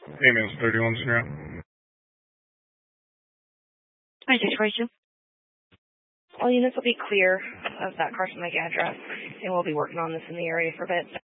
Email's 31 Street. 2642. All units will be clear of that Carson Lake address, and we'll be working on this in the area for a bit.